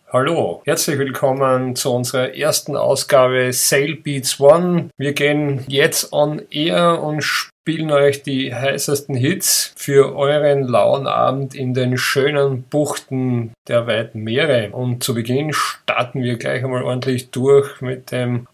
Hallo, herzlich willkommen zu unserer ersten Ausgabe Sail Beats One. Wir gehen jetzt on air und spielen euch die heißesten Hits für euren lauen Abend in den schönen Buchten der weiten Meere. Und zu Beginn starten wir gleich einmal ordentlich durch mit dem